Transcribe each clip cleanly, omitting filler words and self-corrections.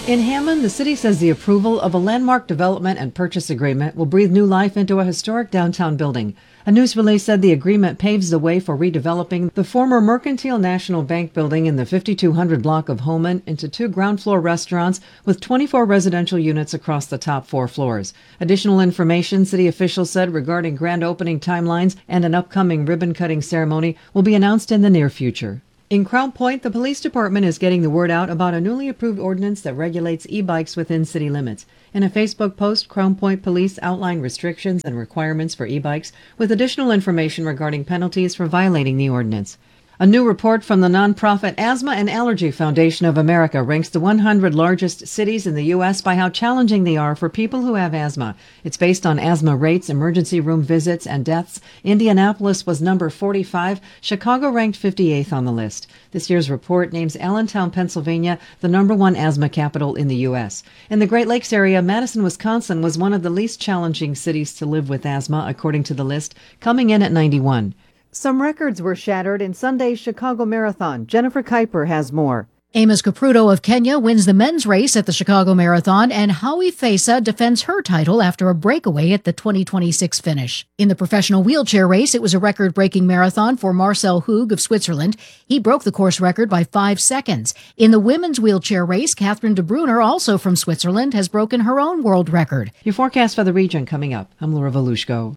In Hammond, the city says the approval of a landmark development and purchase agreement will breathe new life into a historic downtown building. A news release said the agreement paves the way for redeveloping the former Mercantile National Bank building in the 5200 block of Holman into 2 ground-floor restaurants with 24 residential units across the top 4 floors. Additional information, city officials said, regarding grand opening timelines and an upcoming ribbon-cutting ceremony will be announced in the near future. In Crown Point, the police department is getting the word out about a newly approved ordinance that regulates e-bikes within city limits. In a Facebook post, Crown Point Police outlined restrictions and requirements for e-bikes with additional information regarding penalties for violating the ordinance. A new report from the nonprofit Asthma and Allergy Foundation of America ranks the 100 largest cities in the U.S. by how challenging they are for people who have asthma. It's based on asthma rates, emergency room visits, and deaths. Indianapolis was number 45. Chicago ranked 58th on the list. This year's report names Allentown, Pennsylvania, the number 1 asthma capital in the U.S. In the Great Lakes area, Madison, Wisconsin was one of the least challenging cities to live with asthma, according to the list, coming in at 91. Some records were shattered in Sunday's Chicago Marathon. Jennifer Kuiper has more. Amos Kipruto of Kenya wins the men's race at the Chicago Marathon, and Howie Fesa defends her title after a breakaway at the 2026 finish. In the professional wheelchair race, it was a record-breaking marathon for Marcel Hug of Switzerland. He broke the course record by 5 seconds. In the women's wheelchair race, Catherine de Bruyne, also from Switzerland, has broken her own world record. Your forecast for the region coming up. I'm Laura Volushko.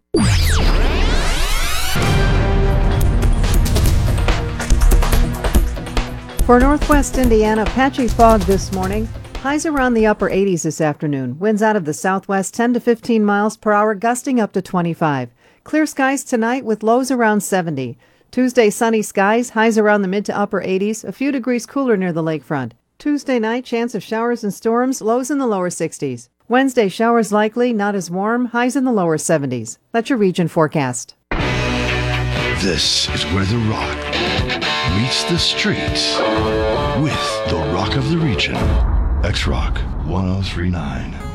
For northwest Indiana, patchy fog this morning. Highs around the upper 80s this afternoon. Winds out of the southwest 10 to 15 miles per hour, gusting up to 25. Clear skies tonight with lows around 70. Tuesday, sunny skies, highs around the mid to upper 80s, a few degrees cooler near the lakefront. Tuesday night, chance of showers and storms, lows in the lower 60s. Wednesday, showers likely, not as warm, highs in the lower 70s. That's your region forecast. This is where the rock meets the streets with the rock of the region. X-Rock 1039.